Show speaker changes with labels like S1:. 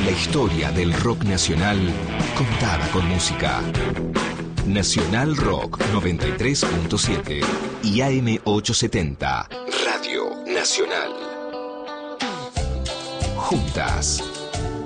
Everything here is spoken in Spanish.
S1: La historia del rock nacional contada con música. Nacional Rock 93.7 y AM 870. Radio Nacional. Juntas,